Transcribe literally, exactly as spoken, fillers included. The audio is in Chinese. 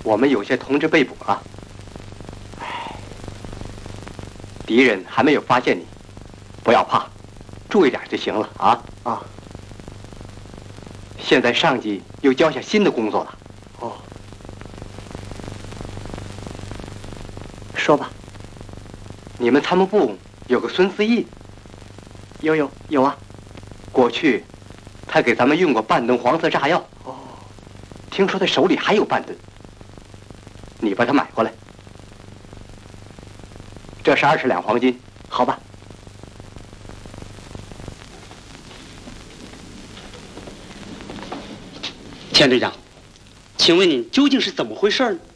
我们有些同志被捕了。唉，敌人还没有发现你，不要怕，注意点就行了啊啊！现在上级又交下新的工作了。哦，说吧。你们参谋部有个孙思义。有有有啊，过去他给咱们运过半吨黄色炸药。哦，听说他手里还有半吨。你把它买过来。这是二十两黄金，好吧？ 钱队长，请问您究竟是怎么回事呢？